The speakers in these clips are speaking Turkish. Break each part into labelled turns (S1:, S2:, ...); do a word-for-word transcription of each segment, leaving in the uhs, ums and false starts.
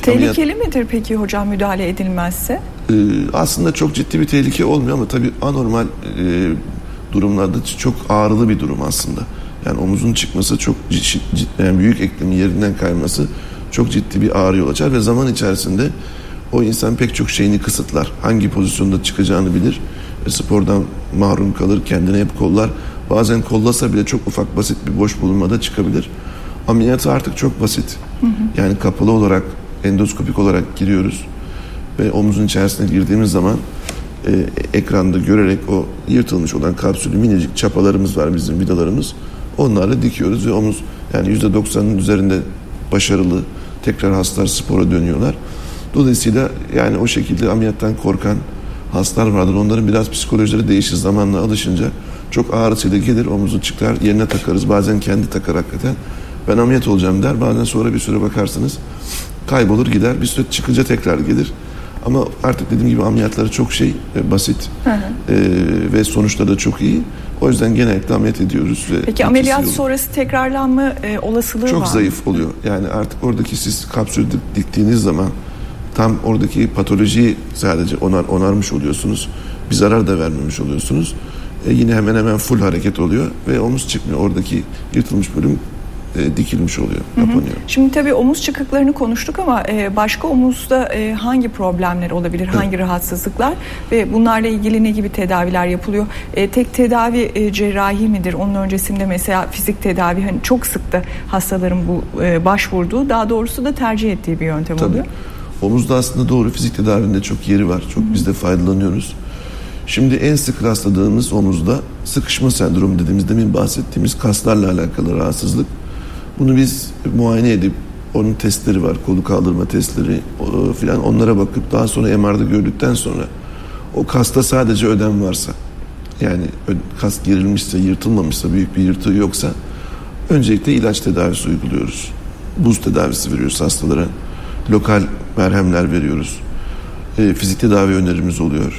S1: Tehlikeli ameliyat... midir peki hocam müdahale edilmezse?
S2: Ee, aslında çok ciddi bir tehlike olmuyor ama tabii anormal e, durumlarda çok ağrılı bir durum aslında. Yani omuzun çıkması çok ciddi, yani büyük eklemin yerinden kayması çok ciddi bir ağrı yol açar ve zaman içerisinde o insan pek çok şeyini kısıtlar. Hangi pozisyonda çıkacağını bilir. E, spordan mahrum kalır, kendini hep kollar. Bazen kollasa bile çok ufak basit bir boş bulunmada çıkabilir. Ameliyatı artık çok basit. Hı hı. Yani kapalı olarak, endoskopik olarak giriyoruz. Ve omuzun içerisine girdiğimiz zaman e, ekranda görerek o yırtılmış olan kapsülü minicik çapalarımız var, bizim vidalarımız. Onlarla dikiyoruz ve omuz yani yüzde doksanın üzerinde başarılı. Tekrar hastalar spora dönüyorlar. Dolayısıyla yani o şekilde ameliyattan korkan hastalar vardır. Onların biraz psikolojileri değişir, zamanla alışınca çok ağrısıyla gelir, omuzu çıkar, yerine takarız. Bazen kendi takar hakikaten. Ben ameliyat olacağım der. Bazen sonra bir süre bakarsınız kaybolur gider. Bir süre çıkınca tekrar gelir. Ama artık dediğim gibi ameliyatları çok şey e, basit hı hı. E, ve sonuçları da çok iyi. O yüzden genellikle ameliyat ediyoruz. Ve
S1: peki ameliyat oluyor. Sonrası tekrarlanma e, olasılığı
S2: çok
S1: var? Çok
S2: zayıf oluyor. Yani artık oradaki siz kapsülü diktiğiniz zaman tam oradaki patolojiyi sadece onar, onarmış oluyorsunuz. Bir zarar da vermemiş oluyorsunuz. E, yine hemen hemen full hareket oluyor ve omuz çıkmıyor. Oradaki yırtılmış bölüm e, dikilmiş oluyor, kapanıyor. Hı hı.
S1: Şimdi tabii omuz çıkıklarını konuştuk ama e, başka omuzda e, hangi problemler olabilir, evet. hangi rahatsızlıklar ve bunlarla ilgili ne gibi tedaviler yapılıyor? E, tek tedavi e, cerrahi midir? Onun öncesinde mesela fizik tedavi hani çok sıktı hastaların bu e, başvurduğu, daha doğrusu da tercih ettiği bir yöntem
S2: tabii.
S1: oluyor.
S2: Omuzda aslında doğru fizik tedavinde çok yeri var. Çok hı hı. biz de faydalanıyoruz. Şimdi en sık rastladığımız omuzda sıkışma sendromu dediğimiz, demin bahsettiğimiz kaslarla alakalı rahatsızlık. Bunu biz muayene edip onun testleri var, kolu kaldırma testleri filan, onlara bakıp daha sonra M R'da gördükten sonra o kasta sadece ödem varsa, yani kas gerilmişse, yırtılmamışsa, büyük bir yırtığı yoksa öncelikle ilaç tedavisi uyguluyoruz. Buz tedavisi veriyoruz hastalara. Lokal merhemler veriyoruz. E, fizik tedavi önerimiz oluyor.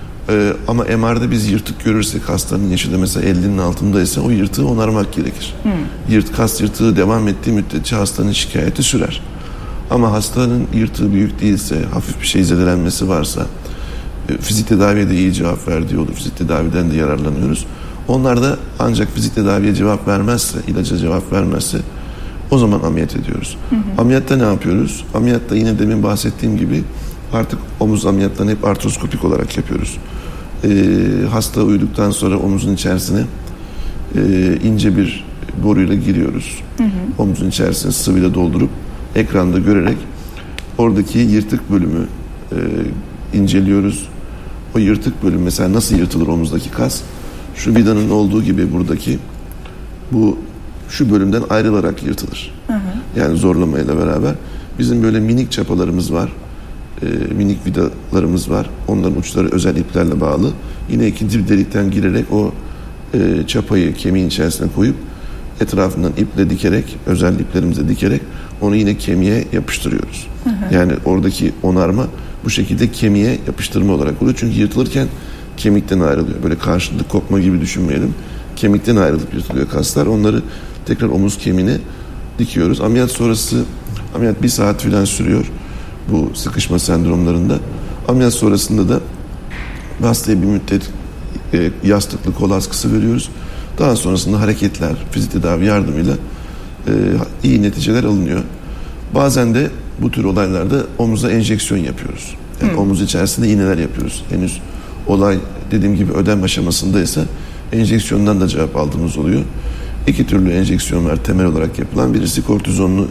S2: E, ama M R'da biz yırtık görürsek, hastanın yaşı da mesela ellinin altındaysa o yırtığı onarmak gerekir. Hmm. Yırt, kas yırtığı devam ettiği müddetçe hastanın şikayeti sürer. Ama hastanın yırtığı büyük değilse, hafif bir şey zedelenmesi varsa, e, fizik tedaviye de iyi cevap verdiği olur. Fizik tedaviden de yararlanıyoruz. Onlar da ancak fizik tedaviye cevap vermezse, ilaca cevap vermezse o zaman ameliyat ediyoruz. Hı hı. Ameliyatta ne yapıyoruz? Ameliyatta yine demin bahsettiğim gibi artık omuz ameliyatlarını hep artroskopik olarak yapıyoruz. Ee, hasta uyuduktan sonra omuzun içerisine e, ince bir boruyla giriyoruz. Hı hı. Omuzun içerisine sıvıyla doldurup ekranda görerek oradaki yırtık bölümü e, inceliyoruz. O yırtık bölüm mesela nasıl yırtılır omuzdaki kas? Şu vidanın olduğu gibi buradaki bu şu bölümden ayrılarak yırtılır. Hı hı. Yani zorlamayla beraber. Bizim böyle minik çapalarımız var. E, minik vidalarımız var. Onların uçları özel iplerle bağlı. Yine ikinci bir delikten girerek o e, çapayı kemiğin içerisine koyup etrafından iple dikerek, özel iplerimize dikerek onu yine kemiğe yapıştırıyoruz. Hı hı. Yani oradaki onarma bu şekilde kemiğe yapıştırma olarak oluyor. Çünkü yırtılırken kemikten ayrılıyor. Böyle karşılıklı kopma gibi düşünmeyelim. Kemikten ayrılıp yırtılıyor kaslar. Onları tekrar omuz kemiğine dikiyoruz. Ameliyat sonrası, ameliyat bir saat falan sürüyor bu sıkışma sendromlarında. Ameliyat sonrasında da hastaya bir müddet e, yastıklı kol askısı veriyoruz. Daha sonrasında hareketler, fizik tedavi yardımıyla e, iyi neticeler alınıyor. Bazen de bu tür olaylarda omuza enjeksiyon yapıyoruz. Yani hmm. omuz içerisinde iğneler yapıyoruz. Henüz olay dediğim gibi ödem aşamasındaysa enjeksiyondan da cevap aldığımız oluyor. İki türlü enjeksiyon var temel olarak yapılan. Birisi kortizonlu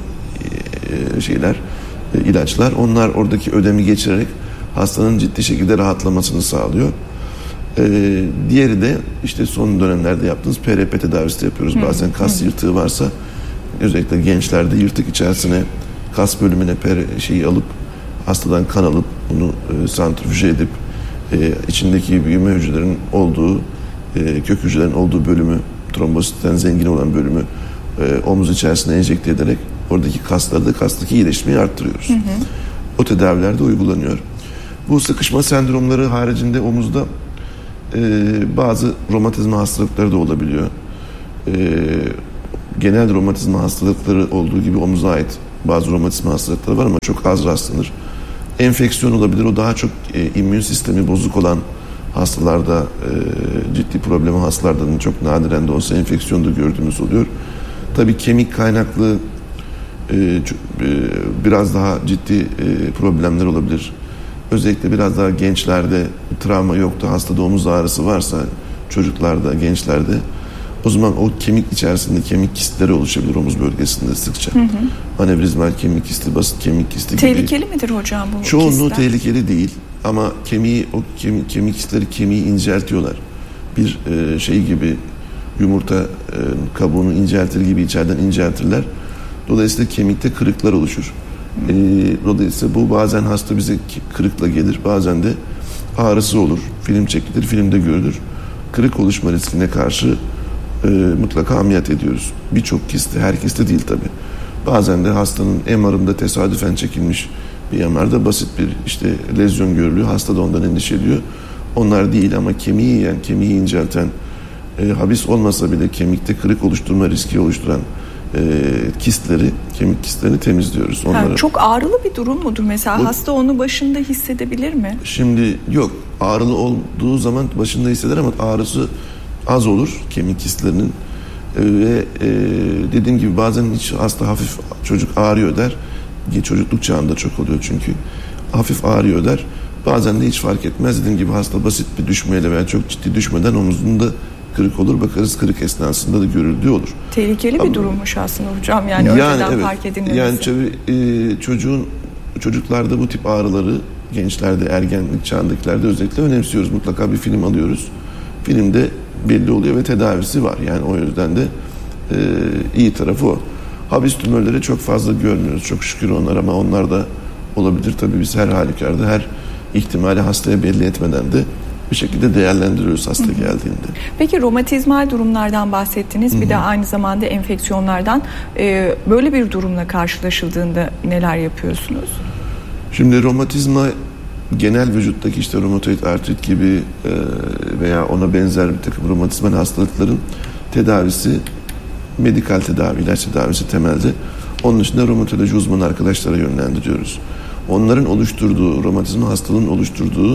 S2: e, şeyler, e, ilaçlar. Onlar oradaki ödemi geçirerek hastanın ciddi şekilde rahatlamasını sağlıyor. E, diğeri de işte son dönemlerde yaptığımız P R P tedavisi de yapıyoruz. Hı. Bazen kas hı. yırtığı varsa, özellikle gençlerde yırtık içerisine kas bölümüne per şeyi alıp hastadan kan alıp bunu e, santrifüje edip e, içindeki büyüme hücrelerin olduğu e, kök hücrelerin olduğu bölümü, trombositten zengin olan bölümü e, omuz içerisine enjekte ederek oradaki kaslarda kastaki iyileşmeyi arttırıyoruz. Hı hı. O tedaviler de uygulanıyor. Bu sıkışma sendromları haricinde omuzda e, bazı romatizma hastalıkları da olabiliyor. E, genel romatizma hastalıkları olduğu gibi omuza ait bazı romatizma hastalıkları var ama çok az rastlanır. Enfeksiyon olabilir. O daha çok e, immün sistemi bozuk olan hastalarda, e, ciddi problemi hastalardan çok nadiren de olsa enfeksiyon da gördüğümüz oluyor. Tabii kemik kaynaklı e, e, biraz daha ciddi e, problemler olabilir. Özellikle biraz daha gençlerde travma yok da hastada omuz ağrısı varsa, çocuklarda, gençlerde, o zaman o kemik içerisinde kemik kistleri oluşabilir omuz bölgesinde sıkça. Hı hı. Anevrizmal kemik kisti, basit kemik kisti gibi.
S1: Tehlikeli midir hocam bu
S2: Çoğunluğu
S1: kistler?
S2: tehlikeli değil ama kemiği, o kemik, kemik kistleri kemiği inceltiyorlar. Bir e, şey gibi, yumurta e, kabuğunu inceltir gibi içeriden inceltirler. Dolayısıyla kemikte kırıklar oluşur. E, dolayısıyla bu bazen hasta bize kırıkla gelir, bazen de ağrısı olur. Film çekilir, filmde görülür. Kırık oluşma riskine karşı e, mutlaka ameliyat ediyoruz. Birçok kisti, her kisti değil tabi. Bazen de hastanın M R'ında tesadüfen çekilmiş bir M R'da basit bir işte lezyon görülüyor. Hasta da ondan endişe ediyor. Onlar değil ama kemiği yiyen, kemiği incelten, e, habis olmasa bile kemikte kırık oluşturma riski oluşturan e, kistleri, kemik kistlerini temizliyoruz. Onları...
S1: Yani çok ağrılı bir durum mudur mesela? Bu, hasta onu başında hissedebilir mi?
S2: Şimdi yok. Ağrılı olduğu zaman başında hisseder ama ağrısı az olur kemik kistlerinin. E, ve e, dediğim gibi bazen hiç hasta hafif çocuk ağrıyor der. Çocukluk çağında çok oluyor çünkü. Hafif ağrıyor der. Bazen de hiç fark etmez. Dediğim gibi hasta basit bir düşmeyle veya çok ciddi düşmeden omuzunda kırık olur. Bakarız kırık esnasında da görüldüğü olur.
S1: Tehlikeli
S2: Ama,
S1: bir durummuş aslında hocam. Yani,
S2: yani
S1: önceden
S2: evet,
S1: fark edilmesi.
S2: Yani tabii, e, çocuğun çocuklarda bu tip ağrıları, gençlerde, ergenlik çağındakilerde özellikle önemsiyoruz. Mutlaka bir film alıyoruz. Filmde belli oluyor ve tedavisi var. Yani o yüzden de e, iyi tarafı o. Habis tümörleri çok fazla görmüyoruz. Çok şükür onlar ama onlar da olabilir. Tabii biz her halükarda her ihtimali hastaya belli etmeden de bir şekilde değerlendiriyoruz hasta Hı-hı. geldiğinde.
S1: Peki romatizmal durumlardan bahsettiniz. Hı-hı. Bir de aynı zamanda enfeksiyonlardan. Ee, böyle bir durumla karşılaşıldığında neler yapıyorsunuz?
S2: Şimdi romatizma genel vücuttaki işte romatoid artrit gibi e, veya ona benzer bir takım romatizmal hastalıkların tedavisi medikal tedavi, ilaç tedavisi temelde. Onun dışında romatoloji uzmanı arkadaşlara yönlendiriyoruz. Onların oluşturduğu, romatizma hastalığının oluşturduğu e,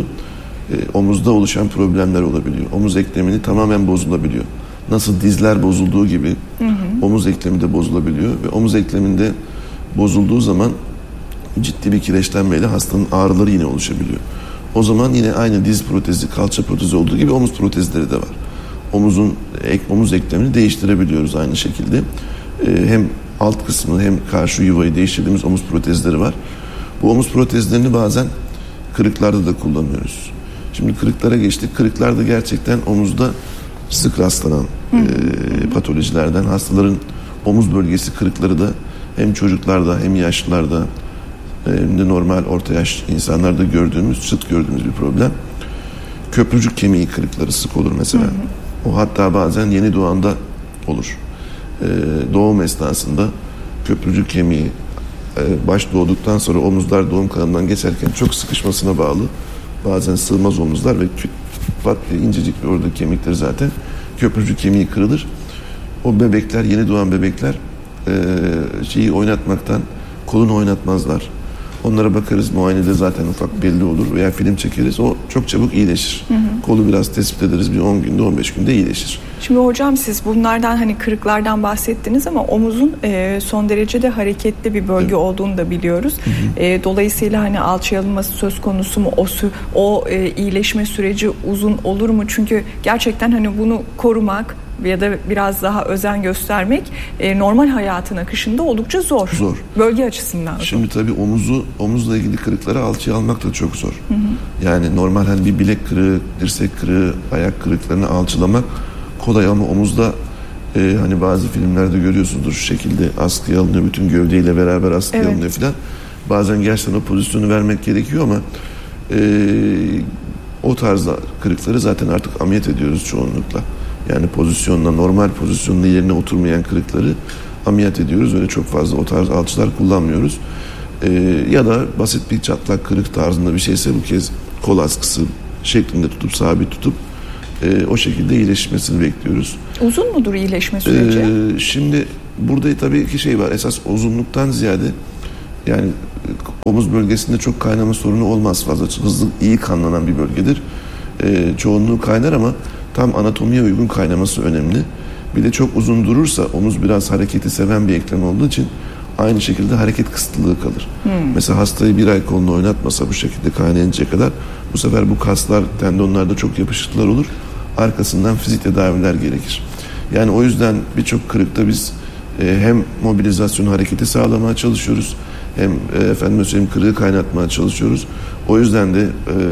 S2: omuzda oluşan problemler olabiliyor. Omuz eklemini tamamen bozulabiliyor. Nasıl dizler bozulduğu gibi hı hı. omuz eklemi de bozulabiliyor ve omuz ekleminde bozulduğu zaman ciddi bir kireçlenmeyle hastanın ağrıları yine oluşabiliyor. O zaman yine aynı diz protezi, kalça protezi olduğu gibi omuz protezleri de var. Omuzun ek, omuz eklemini değiştirebiliyoruz aynı şekilde. Ee, hem alt kısmını hem karşı yuvayı değiştirdiğimiz omuz protezleri var. Bu omuz protezlerini bazen kırıklarda da kullanıyoruz. Şimdi kırıklara geçtik. Kırıklar da gerçekten omuzda sık rastlanan e, patolojilerden. Hastaların omuz bölgesi kırıkları da hem çocuklarda hem yaşlılarda hem de normal orta yaş insanlarda gördüğümüz, sık gördüğümüz bir problem. Köprücük kemiği kırıkları sık olur mesela. Hı hı. O hatta bazen yeni doğanda olur. Ee, doğum esnasında köprücük kemiği e, baş doğduktan sonra omuzlar doğum kanalından geçerken çok sıkışmasına bağlı. Bazen sığmaz omuzlar ve küt pat diye incecik bir orada kemikleri zaten. Köprücük kemiği kırılır. O bebekler, yeni doğan bebekler e, şeyi oynatmaktan kolunu oynatmazlar. Onlara bakarız, muayenede zaten ufak belli olur veya film çekeriz. O çok çabuk iyileşir. Hı hı. Kolu biraz tespit ederiz. Bir on günde, on beş günde iyileşir.
S1: Şimdi hocam siz bunlardan hani kırıklardan bahsettiniz ama omuzun e, son derece de hareketli bir bölge evet. olduğunu da biliyoruz. Hı hı. E, dolayısıyla hani alçıya alınması söz konusu mu? O, o e, iyileşme süreci uzun olur mu? Çünkü gerçekten hani bunu korumak ya da biraz daha özen göstermek e, normal hayatın akışında oldukça zor.
S2: Zor.
S1: Bölge açısından.
S2: Şimdi tabii omuzu, omuzla ilgili kırıkları alçıya almak da çok zor. Hı hı. Yani normal hani bir bilek kırığı, dirsek kırığı, ayak kırıklarını alçılamak kolay ama omuzda e, hani bazı filmlerde görüyorsunuzdur şu şekilde askıya alınıyor, bütün gövdeyle beraber askıya evet. alınıyor filan. Bazen gerçekten o pozisyonu vermek gerekiyor ama e, o tarzda kırıkları zaten artık ameliyat ediyoruz çoğunlukla. Yani pozisyonla, normal pozisyonla yerine oturmayan kırıkları ameliyat ediyoruz. Öyle çok fazla o tarz alçılar kullanmıyoruz. Ee, ya da basit bir çatlak kırık tarzında bir şeyse bu kez kol askısı şeklinde tutup sabit tutup e, o şekilde iyileşmesini bekliyoruz.
S1: Uzun mudur iyileşme süreci?
S2: Ee, şimdi burada tabii ki şey var. Esas uzunluktan ziyade yani omuz bölgesinde çok kaynama sorunu olmaz fazla. Hızlı, iyi kanlanan bir bölgedir. E, çoğunluğu kaynar ama tam anatomiye uygun kaynaması önemli. Bir de çok uzun durursa omuz biraz hareketi seven bir eklem olduğu için aynı şekilde hareket kısıtlılığı kalır. Hmm. Mesela hastayı bir ay kolunu oynatmasa bu şekilde kaynayıncaya kadar bu sefer bu kaslar, tendonlarda çok yapışıklılar olur. Arkasından fizik tedaviler gerekir. Yani o yüzden birçok kırıkta biz e, hem mobilizasyon hareketi sağlamaya çalışıyoruz, hem e, efendim söyleyeyim kırığı kaynatmaya çalışıyoruz. O yüzden de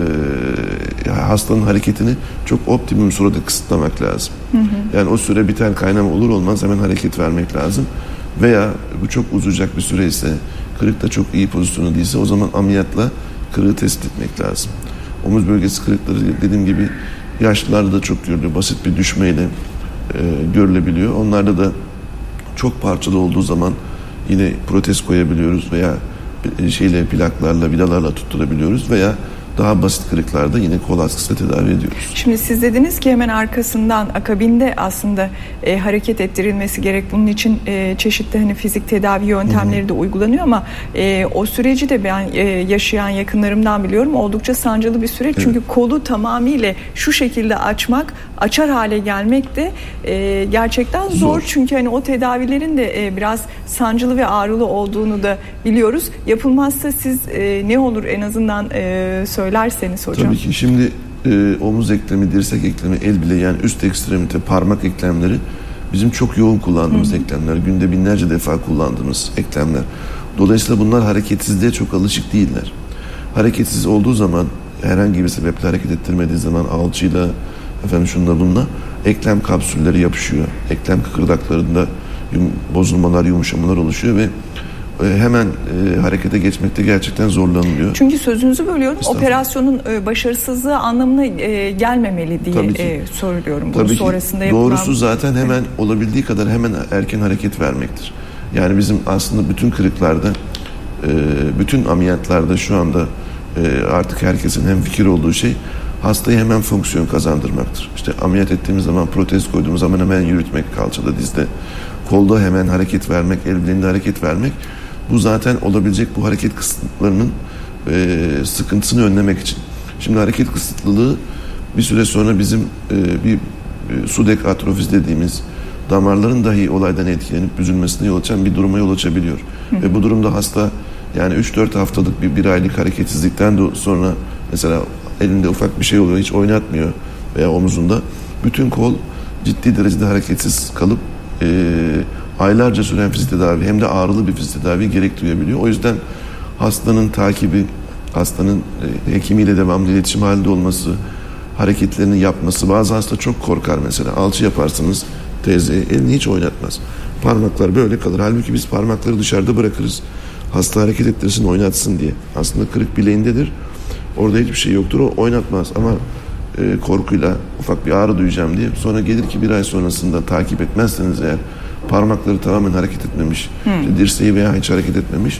S2: e, hastanın hareketini çok optimum sürede kısıtlamak lazım. Hı hı. Yani o süre biter, kaynama olur olmaz hemen hareket vermek lazım. Veya bu çok uzayacak bir süre ise, kırık da çok iyi pozisyonu değilse o zaman ameliyatla kırığı tespit etmek lazım. Omuz bölgesi kırıkları dediğim gibi yaşlılarda da çok görülüyor. Basit bir düşmeyle e, görülebiliyor. Onlarda da çok parçalı olduğu zaman yine protez koyabiliyoruz veya şeyle plaklarla, vidalarla tutturabiliyoruz veya daha basit kırıklarda yine kol askısıyla tedavi ediyoruz.
S1: Şimdi siz dediniz ki hemen arkasından akabinde aslında e, hareket ettirilmesi gerek. Bunun için e, çeşitli hani fizik tedavi yöntemleri Hı-hı. de uygulanıyor ama e, o süreci de ben e, yaşayan yakınlarımdan biliyorum. Oldukça sancılı bir süreç. Evet. Çünkü kolu tamamıyla şu şekilde açmak, açar hale gelmek de e, gerçekten zor. zor. Çünkü hani o tedavilerin de e, biraz sancılı ve ağrılı olduğunu da biliyoruz. Yapılmazsa siz e, ne olur en azından e, söylerseniz hocam.
S2: Tabii ki şimdi e, omuz eklemi, dirsek eklemi, el bileği yani üst ekstremite, parmak eklemleri bizim çok yoğun kullandığımız Hı. eklemler. Günde binlerce defa kullandığımız eklemler. Dolayısıyla bunlar hareketsizliğe çok alışık değiller. Hareketsiz olduğu zaman, herhangi bir sebeple hareket ettirmediği zaman alçıyla, efendim şunla bununla eklem kapsülleri yapışıyor. Eklem kıkırdaklarında yum, bozulmalar, yumuşamalar oluşuyor ve hemen e, harekete geçmekte gerçekten zorlanılıyor.
S1: Çünkü sözünüzü bölüyorum. Operasyonun e, başarısızlığı anlamına e, gelmemeli diye e, söylüyorum. Bunu
S2: Tabii
S1: sonrasında
S2: ki.
S1: yapılan...
S2: Doğrusu zaten hemen evet. olabildiği kadar hemen erken hareket vermektir. Yani bizim aslında bütün kırıklarda, e, bütün ameliyatlarda şu anda e, artık herkesin hemfikir olduğu şey hastayı hemen fonksiyon kazandırmaktır. İşte ameliyat ettiğimiz zaman, protez koyduğumuz zaman hemen yürütmek, kalçada, dizde, kolda hemen hareket vermek, el bileğinde hareket vermek. Bu zaten olabilecek bu hareket kısıtlarının e, sıkıntısını önlemek için. Şimdi hareket kısıtlılığı bir süre sonra bizim e, bir e, sudek atrofisi dediğimiz damarların dahi olaydan etkilenip büzülmesine yol açan bir duruma yol açabiliyor. Hı. Ve bu durumda hasta yani üç dört haftalık bir, bir aylık hareketsizlikten de sonra mesela elinde ufak bir şey oluyor, hiç oynatmıyor veya omuzunda. Bütün kol ciddi derecede hareketsiz kalıp e, aylarca süren fizik tedavi hem de ağrılı bir fizik tedavi gerek duyabiliyor. O yüzden hastanın takibi, hastanın e, hekimiyle devamlı iletişim halinde olması, hareketlerini yapması. Bazı hasta çok korkar mesela. Alçı yaparsınız teyze elini hiç oynatmaz. Parmaklar böyle kalır. Halbuki biz parmakları dışarıda bırakırız. Hasta hareket ettirsin, oynatsın diye. Aslında kırık bileğindedir. Orada hiçbir şey yoktur. O oynatmaz ama e, korkuyla ufak bir ağrı duyacağım diye. Sonra gelir ki bir ay sonrasında takip etmezseniz eğer parmakları tamamen hareket etmemiş, hmm. işte dirseği veya hiç hareket etmemiş.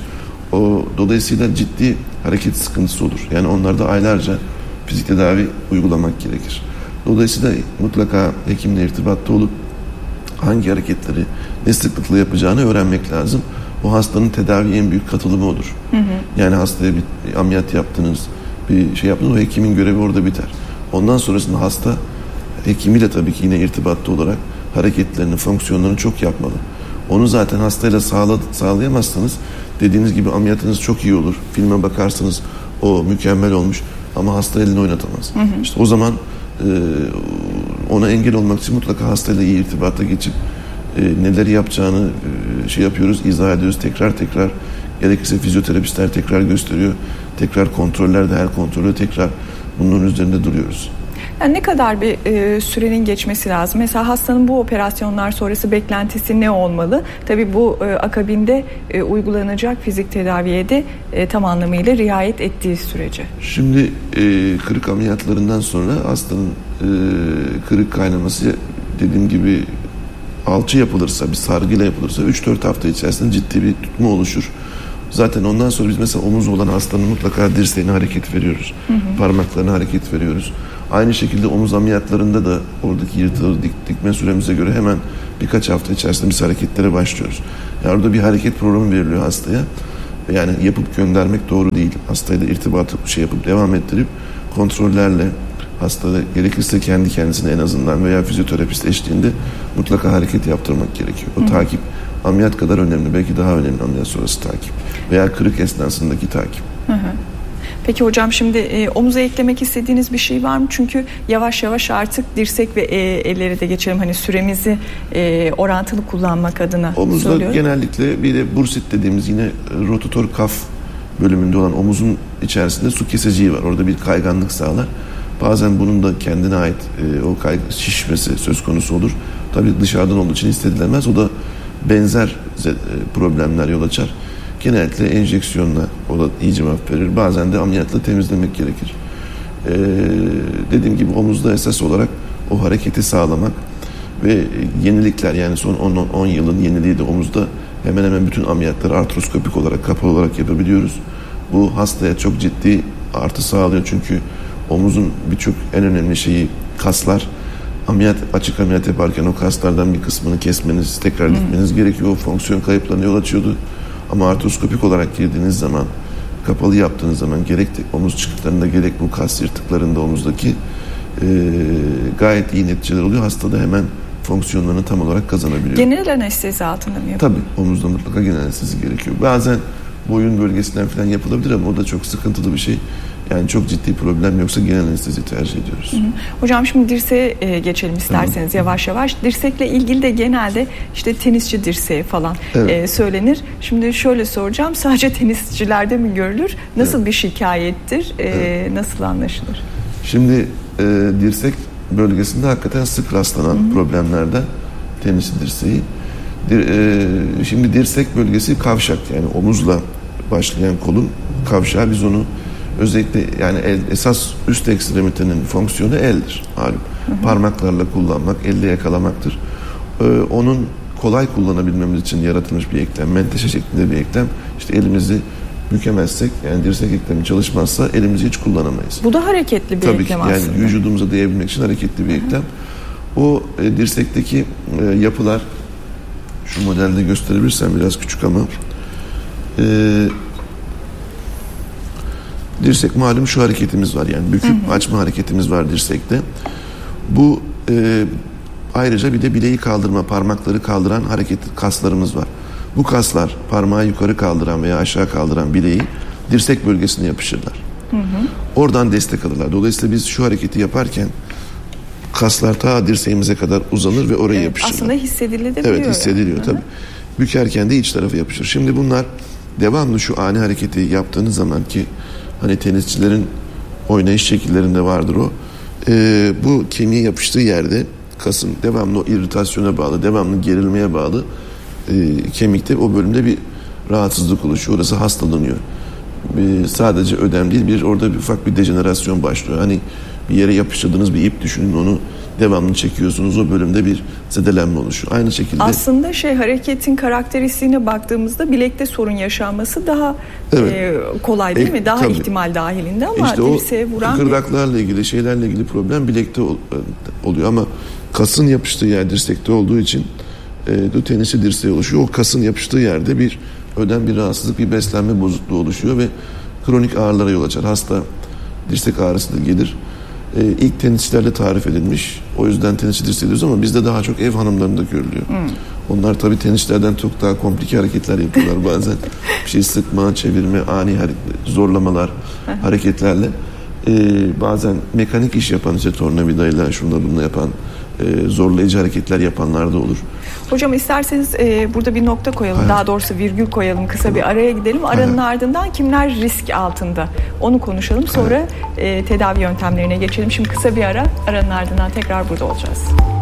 S2: O dolayısıyla ciddi hareket sıkıntısı olur. Yani onlarda aylarca fizik tedavi uygulamak gerekir. Dolayısıyla mutlaka hekimle irtibatta olup hangi hareketleri ne sıklıkla yapacağını öğrenmek lazım. O hastanın tedavi en büyük katılımı olur. Hı hı. Yani hastaya bir ameliyat yaptınız, bir şey yaptınız, o hekimin görevi orada biter. Ondan sonrasında hasta hekimiyle tabii ki yine irtibatta olarak hareketlerini, fonksiyonlarını çok yapmalı. Onu zaten hastayla sağla, sağlayamazsanız dediğiniz gibi ameliyatınız çok iyi olur. Filme bakarsınız o mükemmel olmuş ama hasta elini oynatamaz. Hı hı. İşte o zaman e, ona engel olmak için mutlaka hastayla iyi irtibata geçip e, neler yapacağını e, şey yapıyoruz, izah ediyoruz tekrar tekrar. Gerekirse fizyoterapistler tekrar gösteriyor. Tekrar kontrollerde her kontrolü tekrar bunun üzerinde duruyoruz.
S1: Yani ne kadar bir e, sürenin geçmesi lazım? Mesela hastanın bu operasyonlar sonrası beklentisi ne olmalı? Tabii bu e, akabinde e, uygulanacak fizik tedaviye de e, tam anlamıyla riayet ettiği sürece.
S2: Şimdi e, kırık ameliyatlarından sonra hastanın e, kırık kaynaması dediğim gibi alçı yapılırsa, bir sargıyla yapılırsa üç dört hafta içerisinde ciddi bir tutma oluşur. Zaten ondan sonra biz mesela omuz olan hastanın mutlaka dirseğine hareket veriyoruz. Hı hı. Parmaklarına hareket veriyoruz. Aynı şekilde omuz ameliyatlarında da oradaki yırtılır dik, dikme süremize göre hemen birkaç hafta içerisinde biz hareketlere başlıyoruz. Yani orada bir hareket programı veriliyor hastaya. Yani yapıp göndermek doğru değil. Hastayla irtibatı şey yapıp devam ettirip kontrollerle hastada gerekirse kendi kendisine en azından veya fizyoterapist eşliğinde mutlaka hareket yaptırmak gerekiyor. O Hı. takip ameliyat kadar önemli. Belki daha önemli ameliyat sonrası takip. Veya kırık esnasındaki takip.
S1: Hı hı. Peki hocam şimdi e, omuza eklemek istediğiniz bir şey var mı? Çünkü yavaş yavaş artık dirsek ve e, elleri de geçelim. Hani süremizi e, orantılı kullanmak adına
S2: Omuzda
S1: söylüyorum.
S2: Genellikle bir de bursit dediğimiz yine rotator kaf bölümünde olan omuzun içerisinde su keseciği var. Orada bir kayganlık sağlar. Bazen bunun da kendine ait e, o kay şişmesi söz konusu olur. Tabii dışarıdan olduğu için hissedilemez. O da benzer e, problemler yol açar. Genellikle enjeksiyonla o da iyi cevap verir. Bazen de ameliyatla temizlemek gerekir. Ee, dediğim gibi omuzda esas olarak o hareketi sağlamak ve yenilikler, yani son on yılın yeniliği de omuzda hemen hemen bütün ameliyatları artroskopik olarak, kapalı olarak yapabiliyoruz. Bu hastaya çok ciddi artı sağlıyor çünkü omuzun birçok en önemli şeyi kaslar. Ameliyat, açık ameliyat yaparken o kaslardan bir kısmını kesmeniz, tekrar dikmeniz hmm. gerekiyor. O fonksiyon kayıplarına yol açıyordu. Ama artroskopik olarak girdiğiniz zaman, kapalı yaptığınız zaman gerek omuz çıkıklarında gerek bu kas yırtıklarında omuzdaki e, gayet iyi neticeler oluyor. Hasta da hemen fonksiyonlarını tam olarak kazanabiliyor.
S1: Genel anestezi altında mı yapılıyor?
S2: Tabii omuzda mutlaka genel anestezi gerekiyor. Bazen boyun bölgesinden falan yapılabilir ama o da çok sıkıntılı bir şey. Yani çok ciddi problem yoksa genel anestezi tercih ediyoruz. Hı hı.
S1: Hocam şimdi dirseğe e, geçelim isterseniz hı hı. yavaş yavaş. Dirsekle ilgili de genelde işte tenisçi dirseği falan evet. e, söylenir. Şimdi şöyle soracağım, sadece tenisçilerde mi görülür? Nasıl evet. bir şikayettir? E, evet. Nasıl anlaşılır?
S2: Şimdi e, dirsek bölgesinde hakikaten sık rastlanan hı hı. problemlerden tenisçi dirseği. Dir, e, şimdi dirsek bölgesi kavşak, yani omuzla başlayan kolun kavşağı, biz onu özellikle yani el, esas üst ekstremitenin fonksiyonu eldir malum. Hı hı. Parmaklarla kullanmak, elle yakalamaktır. Ee, onun kolay kullanabilmemiz için yaratılmış bir eklem, menteşe şeklinde bir eklem. İşte elimizi bükemezsek, yani dirsek eklemi çalışmazsa elimizi hiç kullanamayız.
S1: Bu da hareketli bir
S2: Tabii
S1: eklem
S2: ki,
S1: aslında.
S2: yani vücudumuza değebilmek için hareketli bir eklem. O e, dirsekteki e, yapılar, şu modelde gösterebilirsem, biraz küçük ama e, dirsek malum şu hareketimiz var, yani büküp hı hı. açma hareketimiz var dirsekte. Bu e, ayrıca bir de bileği kaldırma, parmakları kaldıran hareket kaslarımız var. Bu kaslar parmağı yukarı kaldıran veya aşağı kaldıran bileği dirsek bölgesine yapışırlar. Hı hı. Oradan destek alırlar. Dolayısıyla biz şu hareketi yaparken kaslar ta dirseğimize kadar uzanır ve oraya evet, yapışırlar.
S1: Aslında hissedilebiliyor.
S2: Evet, hissediliyor yani. Tabii. Bükerken de iç tarafa yapışır. Şimdi bunlar devamlı şu ani hareketi yaptığınız zaman, ki hani tenisçilerin oynayış şekillerinde vardır o. Ee, bu kemiğe yapıştığı yerde kasın devamlı o irritasyona bağlı, devamlı gerilmeye bağlı e, kemikte o bölümde bir rahatsızlık oluşuyor. Orası hastalanıyor. E, sadece ödem değil, bir orada bir ufak bir dejenerasyon başlıyor. Hani bir yere yapıştırdığınız bir ip düşünün, onu devamlı çekiyorsunuz, o bölümde bir zedelenme oluşuyor. Aynı şekilde
S1: aslında şey hareketin karakteristiğine baktığımızda bilekte sorun yaşanması daha evet. e, kolay değil e, mi? Daha tabii. ihtimal dahilinde ama
S2: işte
S1: dirseğe vuran
S2: kıkırdaklarla ilgili şeylerle ilgili problem bilekte oluyor ama kasın yapıştığı yer dirsekte olduğu için e, tenisçi dirseği oluşuyor. O kasın yapıştığı yerde bir ödem, bir rahatsızlık, bir beslenme bozukluğu oluşuyor ve kronik ağrılara yol açar. Hasta dirsek ağrısı da gelir. Ee, ilk tenisçilerle tarif edilmiş. O yüzden tenisçi dirseği diyoruz ama bizde daha çok ev hanımlarında görülüyor. Hmm. Onlar tabii tenisçilerden çok daha komplike hareketler yapıyorlar bazen. Bir şey sıkma, çevirme, ani zorlamalar, hareketlerle. Ee, bazen mekanik iş yapan, işte tornavidayla, şunla bununla yapan, e, zorlayıcı hareketler yapanlar da olur.
S1: Hocam isterseniz e, burada bir nokta koyalım. Hayır. Daha doğrusu virgül koyalım. Kısa tamam. bir araya gidelim. Aranın Hayır. ardından kimler risk altında? Onu konuşalım. Sonra e, tedavi yöntemlerine geçelim. Şimdi kısa bir ara. Aranın ardından tekrar burada olacağız.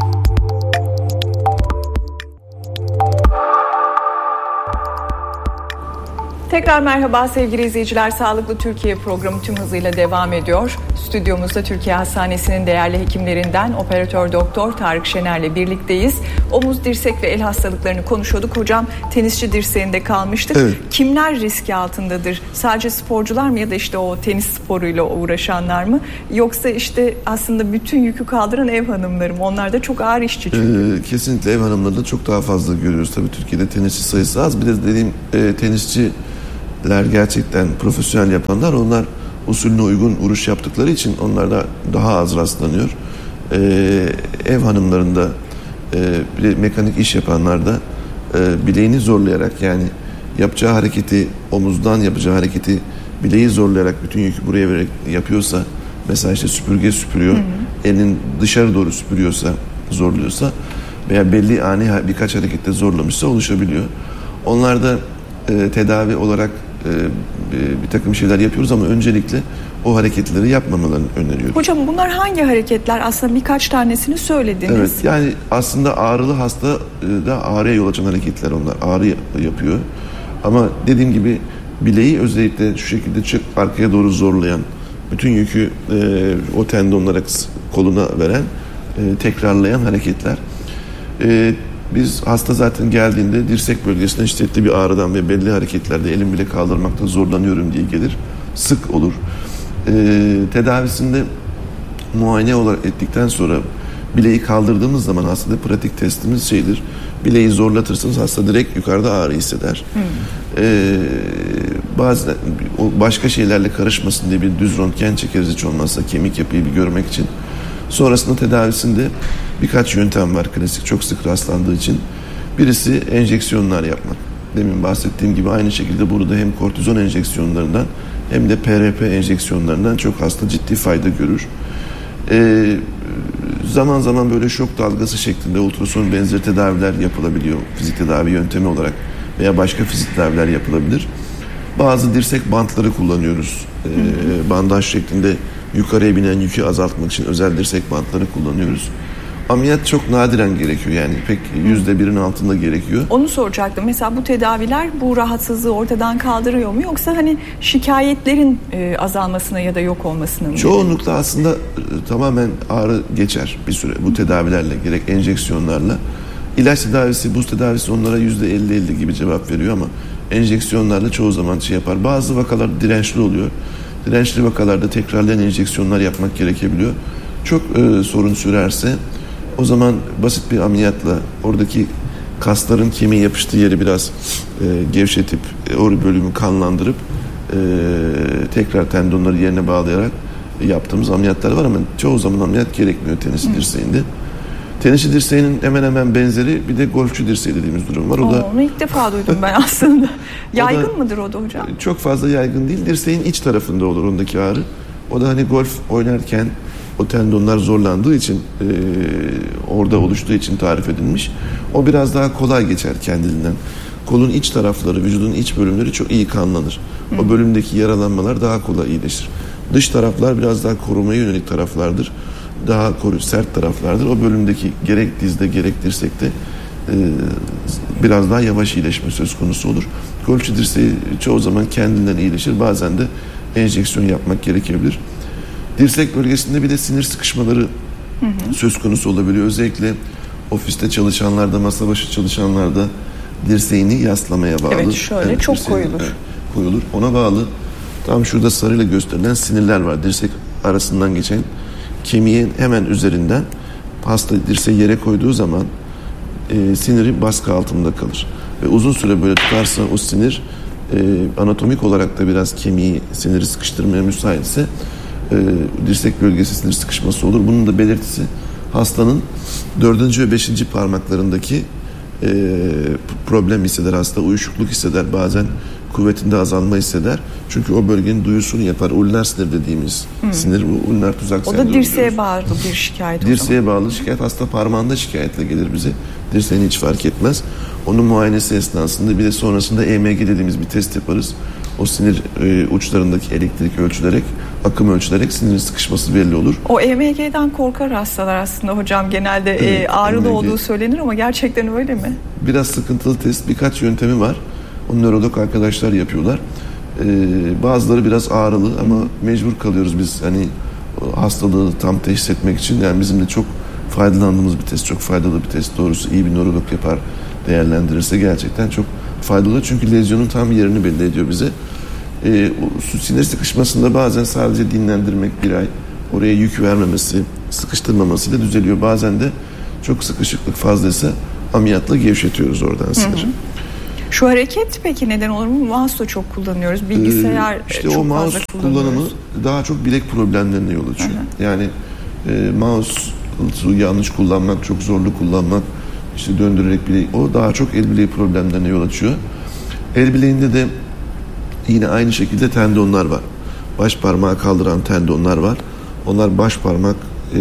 S1: Tekrar merhaba sevgili izleyiciler. Sağlıklı Türkiye programı tüm hızıyla devam ediyor. Stüdyomuzda Türkiye Hastanesi'nin değerli hekimlerinden operatör doktor Tarık Şener'le birlikteyiz. Omuz, dirsek ve el hastalıklarını konuşuyorduk. Hocam tenisçi dirseğinde kalmıştık. Evet. Kimler risk altındadır? Sadece sporcular mı ya da işte o tenis sporuyla uğraşanlar mı? Yoksa işte aslında bütün yükü kaldıran ev hanımları mı? Onlar da çok ağır işçi çünkü.
S2: Ee, kesinlikle ev hanımlarında çok daha fazla görüyoruz. Tabii Türkiye'de tenisçi sayısı az. Bir de dediğim e, tenisçi gerçekten profesyonel yapanlar, onlar usulüne uygun vuruş yaptıkları için onlarda daha az rastlanıyor. Ee, ev hanımlarında e, mekanik iş yapanlarda e, bileğini zorlayarak, yani yapacağı hareketi, omuzdan yapacağı hareketi bileği zorlayarak bütün yükü buraya vererek yapıyorsa, mesela işte süpürge süpürüyor, hı hı. elin dışarı doğru süpürüyorsa, zorluyorsa veya belli ani birkaç harekette zorlamışsa oluşabiliyor. Onlarda e, tedavi olarak e, bir takım şeyler yapıyoruz ama öncelikle o hareketleri yapmamalarını öneriyoruz.
S1: Hocam bunlar hangi hareketler? Aslında birkaç tanesini söylediniz.
S2: Evet, yani aslında ağrılı hasta da ağrıya yol açan hareketler onlar. Ağrı yapıyor. Ama dediğim gibi bileği özellikle şu şekilde çık arkaya doğru zorlayan, bütün yükü e, o tendonlara, koluna veren, e, tekrarlayan hareketler. E, biz hasta zaten geldiğinde dirsek bölgesinde şiddetli bir ağrıdan ve belli hareketlerde elim bile kaldırmakta zorlanıyorum diye gelir. Sık olur. E, tedavisinde muayene olarak ettikten sonra bileği kaldırdığımız zaman hastada pratik testimiz şeydir. Bileği zorlatırsınız, hasta direkt yukarıda ağrı hisseder. Hmm. Ee, bazen başka şeylerle karışmasın diye bir düz röntgen çekeriz hiç olmazsa, kemik yapıyı bir görmek için. Sonrasında tedavisinde birkaç yöntem var klasik, çok sık rastlandığı için. Birisi enjeksiyonlar yapmak. Demin bahsettiğim gibi aynı şekilde burada hem kortizon enjeksiyonlarından hem de P R P enjeksiyonlarından çok hasta ciddi fayda görür. Ee, zaman zaman böyle şok dalgası şeklinde ultrason benzeri tedaviler yapılabiliyor. Fizik tedavi yöntemi olarak veya başka fizik tedaviler yapılabilir. Bazı dirsek bantları kullanıyoruz. Ee, bandaj şeklinde yukarıya binen yükü azaltmak için özel dirsek bantları kullanıyoruz. Ameliyat çok nadiren gerekiyor, yani pek yüzde birin altında gerekiyor.
S1: Onu soracaktım. Mesela bu tedaviler bu rahatsızlığı ortadan kaldırıyor mu, yoksa hani şikayetlerin e, azalmasına ya da yok olmasına mı?
S2: Çoğunlukla aslında e, tamamen ağrı geçer bir süre bu tedavilerle, gerek enjeksiyonlarla. İlaç tedavisi, buz tedavisi onlara yüzde elli elli gibi cevap veriyor ama enjeksiyonlarla çoğu zaman şey yapar. Bazı vakalar dirençli oluyor. Dirençli vakalarda tekrarlayan enjeksiyonlar yapmak gerekebiliyor. Çok e, sorun sürerse o zaman basit bir ameliyatla oradaki kasların kemiğe yapıştığı yeri biraz e, gevşetip e, o bölümü kanlandırıp e, tekrar tendonları yerine bağlayarak yaptığımız ameliyatlar var ama çoğu zaman ameliyat gerekmiyor tenisi Hı. dirseğinde. Tenisi dirseğinin hemen hemen benzeri bir de golfçü dirseği dediğimiz durum var. O
S1: Oo,
S2: da
S1: onu ilk defa duydum ben aslında. Yaygın da, mıdır o da hocam?
S2: Çok fazla yaygın değil. Dirseğin iç tarafında olur ondaki ağrı. O da hani golf oynarken o tendonlar zorlandığı için e, orada oluştuğu için tarif edilmiş. O biraz daha kolay geçer kendiliğinden. Kolun iç tarafları, vücudun iç bölümleri çok iyi kanlanır. Hı. O bölümdeki yaralanmalar daha kolay iyileşir. Dış taraflar biraz daha korumaya yönelik taraflardır. Daha koru, sert taraflardır. O bölümdeki gerek dizde gerek dirsekte e, biraz daha yavaş iyileşme söz konusu olur. Golfçü dirseği çoğu zaman kendinden iyileşir. Bazen de enjeksiyon yapmak gerekebilir. Dirsek bölgesinde bir de sinir sıkışmaları hı hı. söz konusu olabiliyor. Özellikle ofiste çalışanlarda, masa başı çalışanlarda dirseğini yaslamaya bağlı.
S1: Evet, şöyle evet, çok koyulur. Evet,
S2: koyulur. Ona bağlı tam şurada sarıyla gösterilen sinirler var. Dirsek arasından geçen kemiğin hemen üzerinden hasta dirseği yere koyduğu zaman e, siniri baskı altında kalır. Ve uzun süre böyle tutarsa o sinir e, anatomik olarak da biraz kemiği, siniri sıkıştırmaya müsaitse e, dirsek bölgesi sinir sıkışması olur. Bunun da belirtisi hastanın dördüncü ve beşinci parmaklarındaki e, problem hisseder hasta, uyuşukluk hisseder, bazen kuvvetinde azalma hisseder. Çünkü o bölgenin duyusunu yapar. Ulnar sinir dediğimiz hmm. sinir, bu ulnar tuzak sendromu.
S1: O da dirseğe diyoruz. Bağlı bir şikayet.
S2: Dirseğe bağlı şikayet. Hasta parmağında şikayetle gelir bize. Dirseğini hiç fark etmez. Onun muayenesi esnasında bir de sonrasında E M G dediğimiz bir test yaparız. O sinir e, uçlarındaki elektrik ölçülerek, akım ölçülerek sinirin sıkışması belli olur.
S1: O E M G'den korkar hastalar aslında hocam. Genelde evet, e, ağrılı E M G olduğu söylenir ama gerçekten öyle mi?
S2: Biraz sıkıntılı test. Birkaç yöntemi var. O nörolog arkadaşlar yapıyorlar. Ee, bazıları biraz ağrılı ama mecbur kalıyoruz biz hani hastalığı tam teşhis etmek için. Yani bizim de çok faydalandığımız bir test, çok faydalı bir test. Doğrusu iyi bir nörolog yapar, değerlendirirse gerçekten çok faydalı. Çünkü lezyonun tam yerini belli ediyor bize. Ee, o sinir sıkışmasında bazen sadece dinlendirmek, bir ay oraya yük vermemesi, sıkıştırmamasıyla düzeliyor. Bazen de çok sıkışıklık fazlaysa ameliyatla gevşetiyoruz oradan siniri. Hı hı.
S1: Şu hareket peki neden olur mu? Mouse da çok kullanıyoruz. Bilgisayar
S2: ee, işte
S1: çok
S2: o mouse
S1: fazla
S2: kullanımı daha çok bilek problemlerine yol açıyor. Hı hı. Yani e, mouse'u yanlış kullanmak, çok zorlu kullanmak, işte döndürerek bileği, o daha çok el bileği problemlerine yol açıyor. El bileğinde de yine aynı şekilde tendonlar var. Baş parmağı kaldıran tendonlar var. Onlar baş parmak e,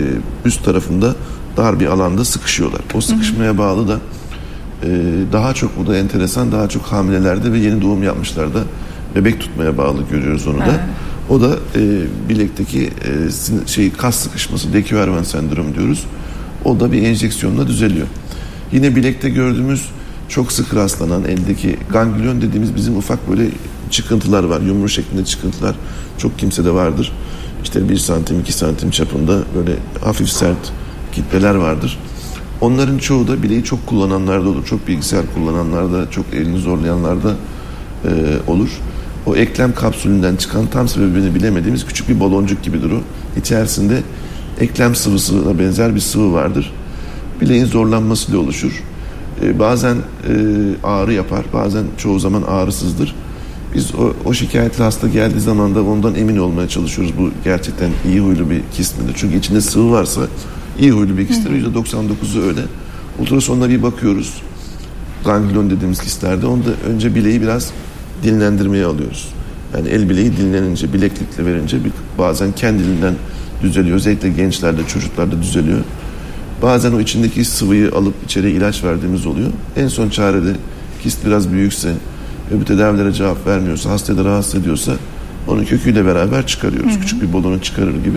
S2: üst tarafında dar bir alanda sıkışıyorlar. O sıkışmaya bağlı da e, daha çok, bu da enteresan, daha çok hamilelerde ve yeni doğum yapmışlarda bebek tutmaya bağlı görüyoruz onu da. Evet. O da e, bilekteki e, şey kas sıkışması, De Quervain sendromu diyoruz. O da bir enjeksiyonla düzeliyor. Yine bilekte gördüğümüz çok sık rastlanan eldeki ganglion dediğimiz bizim ufak böyle çıkıntılar var. Yumru şeklinde çıkıntılar çok kimsede vardır. İşte bir santim iki santim çapında böyle hafif sert kitleler vardır. Onların çoğu da bileği çok kullananlarda olur. Çok bilgisayar kullananlarda, çok elini zorlayanlarda e, olur. O eklem kapsülünden çıkan, tam sebebini bilemediğimiz küçük bir baloncuk gibi durur. İçerisinde eklem sıvısına benzer bir sıvı vardır. Bileğin zorlanmasıyla oluşur. Ee, bazen e, ağrı yapar, bazen çoğu zaman ağrısızdır. Biz o, o şikayetli hasta geldiği zaman da ondan emin olmaya çalışıyoruz. Bu gerçekten iyi huylu bir kist midir? Çünkü içinde sıvı varsa iyi huylu bir kisttir. yüzde doksan dokuzu öyle. Ultrasonda bir bakıyoruz. Ganglion dediğimiz kistlerde. Onda önce bileği biraz dinlendirmeye alıyoruz. Yani el bileği dinlenince, bileklikle verince bir, bazen kendiliğinden düzeliyor. Özellikle gençlerde, çocuklarda düzeliyor. Bazen o içindeki sıvıyı alıp içeriye ilaç verdiğimiz oluyor. En son çarede kist biraz büyükse ve bu tedavilere cevap vermiyorsa, hastayı da rahatsız ediyorsa onu köküyle beraber çıkarıyoruz. Hı hı. Küçük bir balonu çıkarır gibi.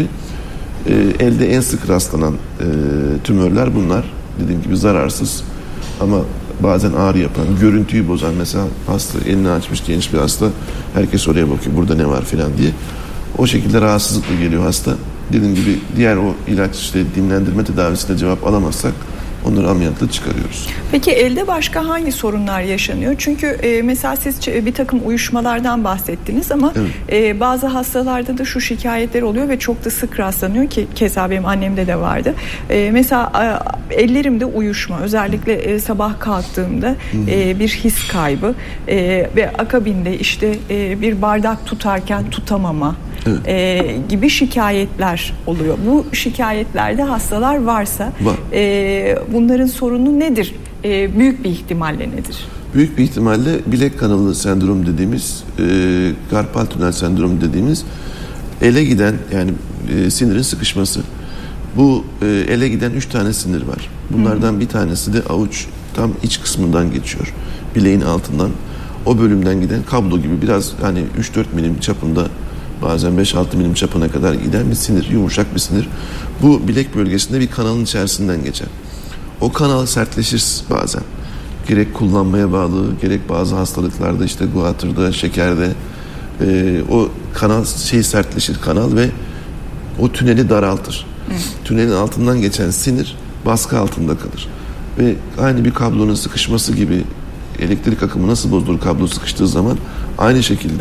S2: Ee, elde en sık rastlanan e, tümörler bunlar. Dediğim gibi zararsız ama bazen ağrı yapan, görüntüyü bozan, mesela hasta elini açmış genç bir hasta, herkes oraya bakıyor burada ne var filan diye. O şekilde rahatsızlıkla geliyor hasta. Dediğim gibi diğer o ilaç işte dinlendirme tedavisine cevap alamazsak onları ameliyatla çıkarıyoruz.
S1: Peki elde başka hangi sorunlar yaşanıyor? Çünkü e, mesela siz bir takım uyuşmalardan bahsettiniz ama evet. e, bazı hastalarda da şu şikayetler oluyor ve çok da sık rastlanıyor ki keza benim annemde de vardı. E, mesela e, ellerimde uyuşma, özellikle e, sabah kalktığımda e, bir his kaybı e, ve akabinde işte e, bir bardak tutarken tutamama. Evet. E, gibi şikayetler oluyor. Bu şikayetlerde hastalar varsa Var. e, bunların sorunu nedir? E, büyük bir ihtimalle nedir?
S2: Büyük bir ihtimalle bilek kanalı sendromu dediğimiz, e, karpal tünel sendromu dediğimiz ele giden, yani e, sinirin sıkışması. Bu e, ele giden üç tane sinir var. Bunlardan Hı. bir tanesi de avuç tam iç kısmından geçiyor. Bileğin altından, o bölümden giden kablo gibi biraz hani üç dört milim çapında, bazen beş altı milim çapına kadar giden bir sinir, yumuşak bir sinir. Bu bilek bölgesinde bir kanalın içerisinden geçer. O kanal sertleşir bazen. Gerek kullanmaya bağlı, gerek bazı hastalıklarda, işte guatrda, şekerde e, o kanal şey sertleşir kanal ve o tüneli daraltır. Hı. Tünelin altından geçen sinir baskı altında kalır. Ve aynı bir kablonun sıkışması gibi, elektrik akımı nasıl bozulur kablo sıkıştığı zaman, aynı şekilde